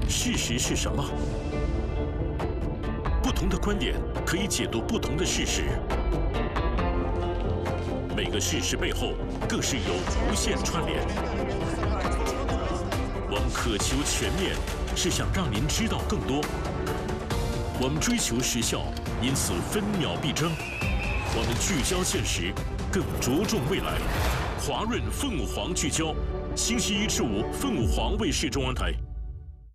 事实是什么？不同的观点可以解读不同的事实。每个事实背后更是有无限串联。我们渴求全面，是想让您知道更多。我们追求时效，因此分秒必争。我们聚焦现实，更着重未来。华润凤凰聚焦，星期一至五，凤凰卫视中文台。